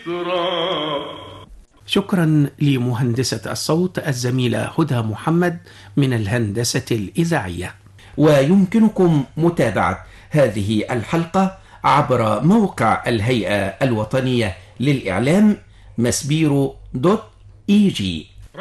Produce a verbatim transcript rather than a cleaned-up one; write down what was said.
التراب. شكرا لمهندسة الصوت الزميلة هدى محمد من الهندسة الإذاعية. ويمكنكم متابعة هذه الحلقة عبر موقع الهيئة الوطنية للإعلام مسبيرو دوت إي جي.